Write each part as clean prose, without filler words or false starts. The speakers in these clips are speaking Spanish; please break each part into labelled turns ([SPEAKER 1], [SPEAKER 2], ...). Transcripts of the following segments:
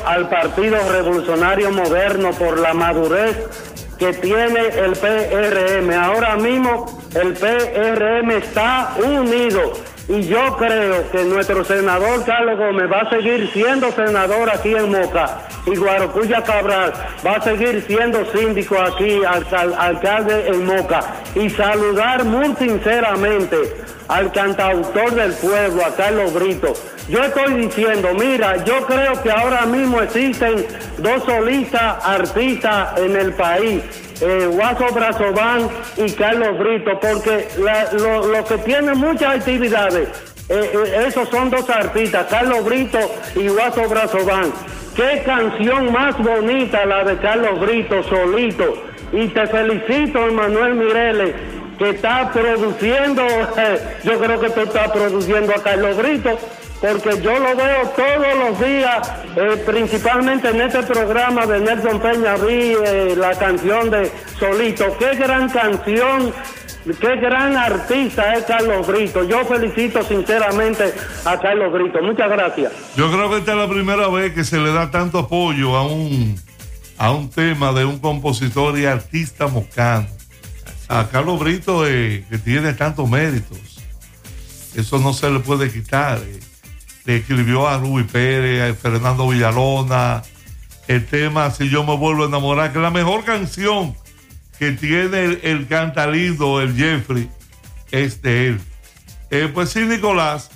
[SPEAKER 1] al Partido Revolucionario Moderno por la madurez que tiene el PRM. Ahora mismo el PRM está unido y yo creo que nuestro senador Carlos Gómez va a seguir siendo senador aquí en Moca y Guarocuya Cabral va a seguir siendo síndico aquí, alcalde en Moca, y saludar muy sinceramente al cantautor del pueblo, a Carlos Brito. Yo estoy diciendo, mira, yo creo que ahora mismo existen dos solistas artistas en el país, Guaso Brazován y Carlos Brito, porque lo que tienen muchas actividades, esos son dos artistas, Carlos Brito y Guaso Brazován. Qué canción más bonita la de Carlos Brito solito, y te felicito, Manuel Mireles, que está produciendo, yo creo que tú estás produciendo a Carlos Brito, porque yo lo veo todos los días, principalmente en este programa de Nelson Peña, vi la canción de Solito. Qué gran canción, qué gran artista es Carlos Brito. Yo felicito sinceramente a Carlos Brito. Muchas gracias.
[SPEAKER 2] Yo creo que esta es la primera vez que se le da tanto apoyo a un tema de un compositor y artista mocano. A Carlos Brito, que tiene tantos méritos, eso no se le puede quitar. Le escribió a Rubí Pérez, a Fernando Villalona, el tema Si yo me vuelvo a enamorar, que es la mejor canción que tiene el cantalindo, el Jeffrey, es de él. Pues sí, Nicolás,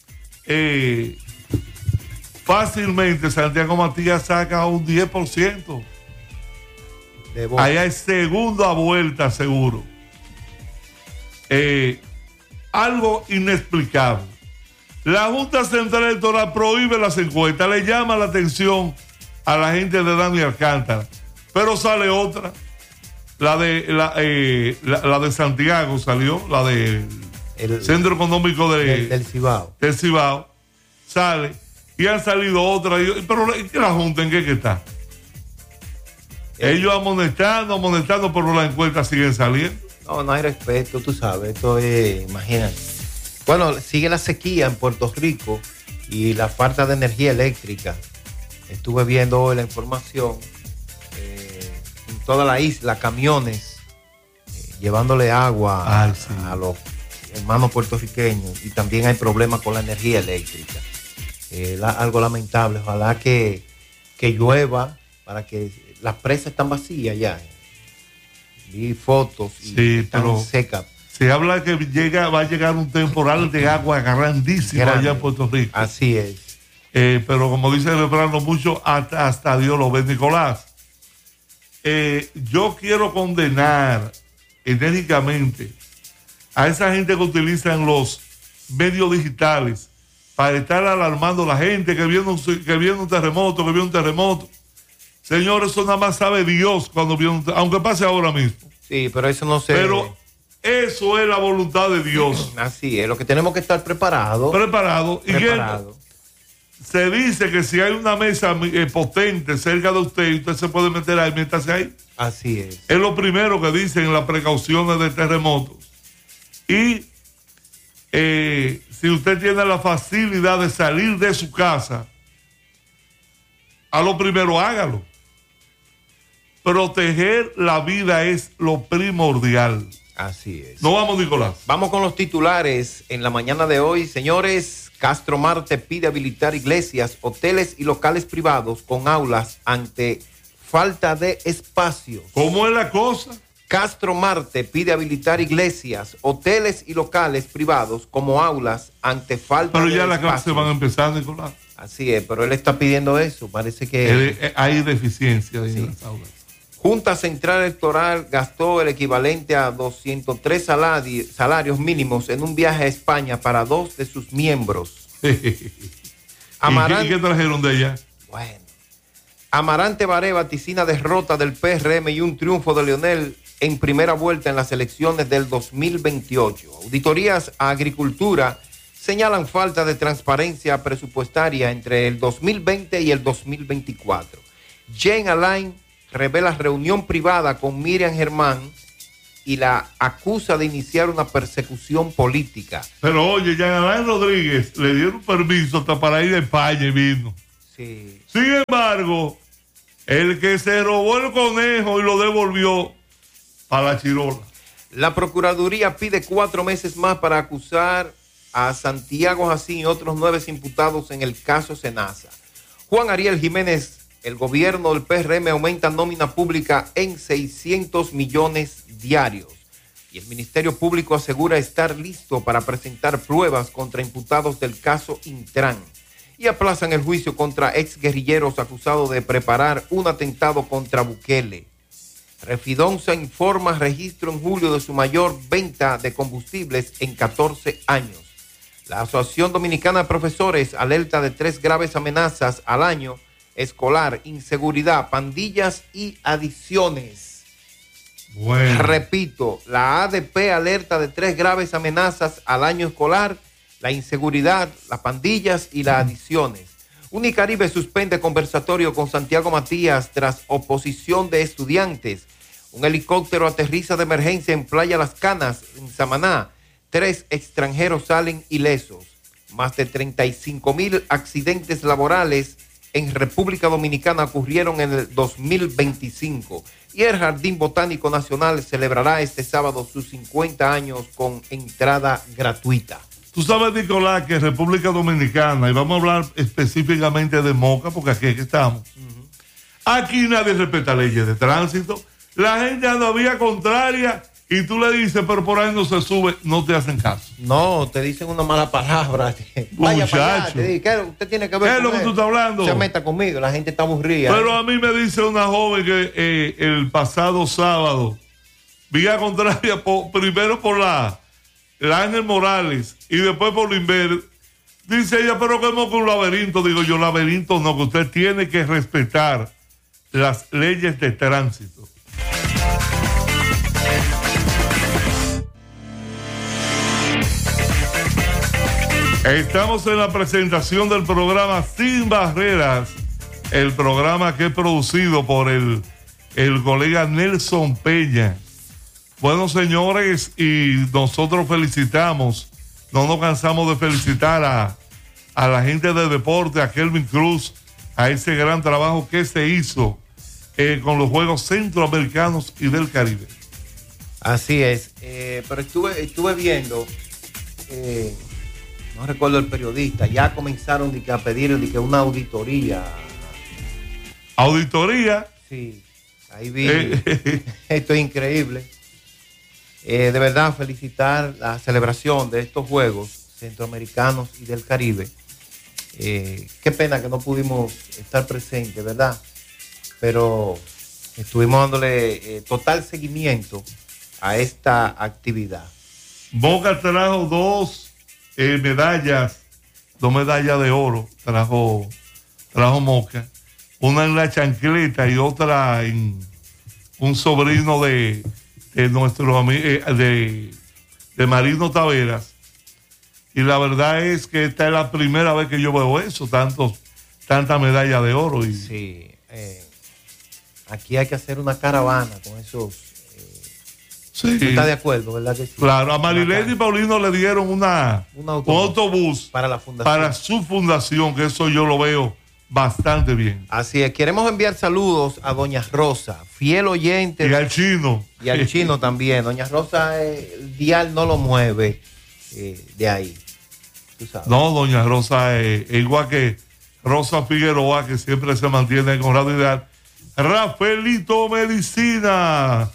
[SPEAKER 2] fácilmente Santiago Matías saca un 10%. Allá es segunda vuelta seguro. Algo inexplicable. La Junta Central Electoral prohíbe las encuestas, le llama la atención a la gente de Dani Alcántara, pero sale otra, la de Santiago salió, la del Centro Económico del Cibao, sale, y han salido otras, pero la Junta ¿en qué está? Ellos amonestando, pero las encuestas siguen saliendo.
[SPEAKER 3] No hay respeto, tú sabes, esto es, imagínate. Bueno, sigue la sequía en Puerto Rico y la falta de energía eléctrica. Estuve viendo hoy la información, en toda la isla, camiones llevándole agua a los hermanos puertorriqueños, y también hay problemas con la energía eléctrica. Algo lamentable, ojalá que llueva para que las presas están vacías ya. Vi fotos y están secas.
[SPEAKER 2] Se habla que va a llegar un temporal de agua grandísimo allá en Puerto Rico.
[SPEAKER 3] Así es.
[SPEAKER 2] Pero como dice el refrán, mucho hasta Dios lo ve. Nicolás, yo quiero condenar enérgicamente a esa gente que utilizan los medios digitales para estar alarmando a la gente que viene un terremoto. Señores, eso nada más sabe Dios cuando viene aunque pase ahora mismo.
[SPEAKER 3] Sí, pero eso no se...
[SPEAKER 2] Pero eso es la voluntad de Dios.
[SPEAKER 3] Así es, lo que tenemos que estar preparados.
[SPEAKER 2] Y se dice que si hay una mesa potente cerca de usted se puede meter ahí, métase ahí.
[SPEAKER 3] Así es.
[SPEAKER 2] Es lo primero que dicen en las precauciones de terremotos. Y si usted tiene la facilidad de salir de su casa, a lo primero hágalo. Proteger la vida es lo primordial.
[SPEAKER 3] Así es.
[SPEAKER 2] No vamos, Nicolás.
[SPEAKER 3] Vamos con los titulares en la mañana de hoy. Señores, Castro Marte pide habilitar iglesias, hoteles y locales privados con aulas ante falta de espacios.
[SPEAKER 2] ¿Cómo es la cosa?
[SPEAKER 3] Castro Marte pide habilitar iglesias, hoteles y locales privados como aulas ante falta de espacios.
[SPEAKER 2] Pero ya las clases van a empezar, Nicolás.
[SPEAKER 3] Así es, pero él está pidiendo eso. Parece que
[SPEAKER 2] hay deficiencia en las aulas.
[SPEAKER 3] Junta Central Electoral gastó el equivalente a 203 salarios mínimos en un viaje a España para 2 de sus miembros.
[SPEAKER 2] ¿Y qué trajeron de allá?
[SPEAKER 3] Bueno, Amarante Baré vaticina derrota del PRM y un triunfo de Leonel en primera vuelta en las elecciones del 2028. Auditorías a Agricultura señalan falta de transparencia presupuestaria entre el 2020 y el 2024. Jane Alain revela reunión privada con Miriam Germán y la acusa de iniciar una persecución política.
[SPEAKER 2] Pero oye, Jean Alain Rodríguez le dieron permiso hasta para ir a España y vino.
[SPEAKER 3] Sí.
[SPEAKER 2] Sin embargo, el que se robó el conejo y lo devolvió a la chirola.
[SPEAKER 3] La Procuraduría pide 4 meses más para acusar a Santiago Jacín y otros 9 imputados en el caso Senasa. Juan Ariel Jiménez, el gobierno del PRM aumenta nómina pública en 600 millones diarios. Y el Ministerio Público asegura estar listo para presentar pruebas contra imputados del caso Intran. Y aplazan el juicio contra exguerrilleros acusados de preparar un atentado contra Bukele. Refidonza informa registro en julio de su mayor venta de combustibles en 14 años. La Asociación Dominicana de Profesores alerta de 3 graves amenazas al año escolar: inseguridad, pandillas y adicciones.
[SPEAKER 2] Bueno.
[SPEAKER 3] Repito, la ADP alerta de 3 graves amenazas al año escolar: la inseguridad, las pandillas y las adicciones. Unicaribe suspende conversatorio con Santiago Matías tras oposición de estudiantes. Un helicóptero aterriza de emergencia en Playa Las Canas, en Samaná. 3 extranjeros salen ilesos. Más de 35,000 accidentes laborales en República Dominicana ocurrieron en el 2025. Y el Jardín Botánico Nacional celebrará este sábado sus 50 años con entrada gratuita.
[SPEAKER 2] Tú sabes, Nicolás, que en República Dominicana, y vamos a hablar específicamente de Moca, porque aquí es que estamos, aquí nadie respeta leyes de tránsito, la gente anda vía contraria y tú le dices, pero por ahí no se sube, no te hacen caso.
[SPEAKER 3] No, te dicen una mala palabra. Vaya para allá, te dicen, ¿qué usted tiene que ver?
[SPEAKER 2] ¿Qué es lo que tú estás hablando?
[SPEAKER 3] Se meta conmigo, la gente está aburrida.
[SPEAKER 2] Pero a mí me dice una joven que el pasado sábado, vía contraria, primero por la Ángel Morales y después por Limber, dice ella, pero que hemos con un laberinto. Digo yo, laberinto no, que usted tiene que respetar las leyes de tránsito. Estamos en la presentación del programa Sin Barreras, el programa que es producido por el colega Nelson Peña. Bueno, señores, y nosotros felicitamos, no nos cansamos de felicitar a la gente de deporte, a Kelvin Cruz, a ese gran trabajo que se hizo con los Juegos Centroamericanos y del Caribe.
[SPEAKER 3] Así es, pero estuve viendo, no recuerdo el periodista, ya comenzaron a pedir una auditoría.
[SPEAKER 2] ¿Auditoría?
[SPEAKER 3] Sí, ahí vi, esto es increíble. De verdad, felicitar la celebración de estos Juegos Centroamericanos y del Caribe. Qué pena que no pudimos estar presentes, ¿verdad? Pero estuvimos dándole total seguimiento a esta actividad.
[SPEAKER 2] Boca trajo dos medallas de oro, trajo Moca, una en la chancleta y otra en un sobrino de nuestro amigo de Marino Taveras. Y la verdad es que esta es la primera vez que yo veo eso, tanta medalla de oro. Y
[SPEAKER 3] sí, aquí hay que hacer una caravana con esos.
[SPEAKER 2] Sí.
[SPEAKER 3] ¿Tú estás de acuerdo, verdad que sí?
[SPEAKER 2] Claro, a Marilene y Paulino le dieron un autobús
[SPEAKER 3] para la fundación,
[SPEAKER 2] para su fundación, que eso yo lo veo bastante bien.
[SPEAKER 3] Así es, queremos enviar saludos a doña Rosa, fiel oyente.
[SPEAKER 2] Y al chino.
[SPEAKER 3] Y al chino también. Doña Rosa, el dial no lo mueve de ahí. ¿Tú sabes?
[SPEAKER 2] No, doña Rosa es igual que Rosa Figueroa, que siempre se mantiene con Radio Ideal. Rafaelito Medicina.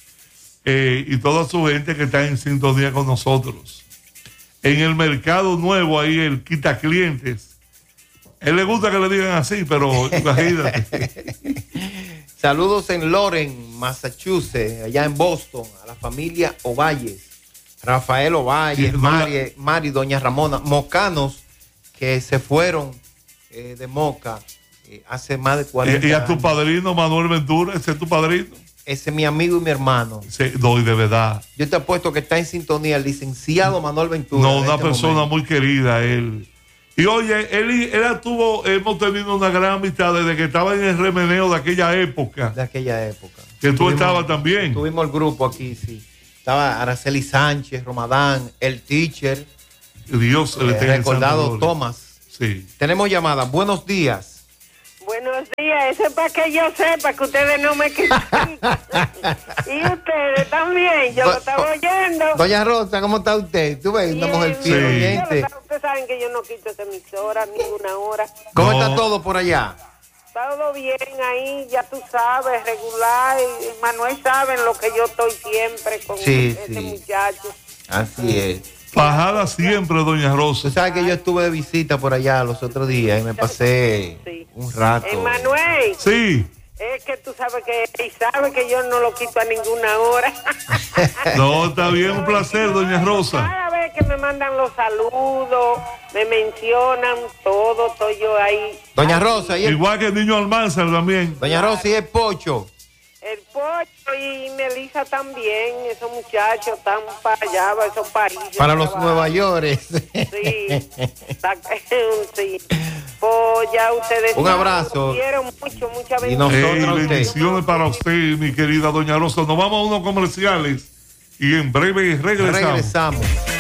[SPEAKER 2] Y toda su gente que está en sintonía con nosotros. En el Mercado Nuevo, ahí el quita clientes. Él le gusta que le digan así, pero imagínate.
[SPEAKER 3] Saludos en Loren, Massachusetts, allá en Boston, a la familia Ovalles. Rafael Ovalles, Mari, doña Ramona, mocanos que se fueron de Moca hace más de 40 años.
[SPEAKER 2] Y a tu padrino Manuel Ventura, ese es tu padrino.
[SPEAKER 3] Ese es mi amigo y mi hermano.
[SPEAKER 2] Sí, doy de verdad.
[SPEAKER 3] Yo te apuesto que está en sintonía el licenciado Manuel Ventura.
[SPEAKER 2] No, una persona muy querida, él. Y oye, hemos tenido una gran amistad desde que estaba en el remeneo de aquella época. Que tú estabas también.
[SPEAKER 3] Tuvimos el grupo aquí, sí. Estaba Araceli Sánchez, Romadán, el teacher.
[SPEAKER 2] Dios le tenga
[SPEAKER 3] recordado Tomás.
[SPEAKER 2] Sí.
[SPEAKER 3] Tenemos llamada. Buenos días.
[SPEAKER 4] Buenos días, eso es para que yo sepa que ustedes no me critican. Y ustedes también, yo lo estaba oyendo.
[SPEAKER 3] Doña Rosa, ¿cómo está usted? Tú ves, una mujer fiel,
[SPEAKER 2] Sí.
[SPEAKER 3] oyente.
[SPEAKER 4] Ustedes saben que yo no quito esa emisora ninguna hora.
[SPEAKER 3] ¿Cómo
[SPEAKER 2] No.
[SPEAKER 3] está todo por allá?
[SPEAKER 4] Todo bien ahí, ya tú sabes, regular. Y Manuel sabe en lo que yo estoy siempre con
[SPEAKER 3] Sí,
[SPEAKER 4] este
[SPEAKER 3] sí.
[SPEAKER 4] muchacho.
[SPEAKER 3] Así es.
[SPEAKER 2] Bajada siempre, doña
[SPEAKER 3] Tú
[SPEAKER 2] Rosa.
[SPEAKER 3] sabes que yo estuve de visita por allá los otros días y me pasé
[SPEAKER 4] Sí.
[SPEAKER 3] un rato.
[SPEAKER 4] Manuel,
[SPEAKER 2] Sí.
[SPEAKER 4] es que tú sabes que él sabe que yo no lo quito a ninguna hora.
[SPEAKER 2] No, está bien, un placer, doña Rosa.
[SPEAKER 4] Cada vez que me mandan los saludos, me mencionan todo, estoy yo ahí.
[SPEAKER 3] Doña Rosa, y el,
[SPEAKER 2] Igual que el niño Almanzar también.
[SPEAKER 3] Doña Rosa y el Pocho.
[SPEAKER 4] El Pocho y Melissa también, esos muchachos están para allá, para esos París.
[SPEAKER 3] Para los Nueva York.
[SPEAKER 4] Sí, sí. Pues ya ustedes
[SPEAKER 3] Un
[SPEAKER 4] saben,
[SPEAKER 3] abrazo.
[SPEAKER 4] los quiero mucho, mucha
[SPEAKER 3] Y
[SPEAKER 4] bendición.
[SPEAKER 3] nosotros
[SPEAKER 2] Hey,
[SPEAKER 3] a usted.
[SPEAKER 2] bendiciones para usted, mi querida doña Rosa. Nos vamos a unos comerciales y en breve regresamos.
[SPEAKER 3] Regresamos.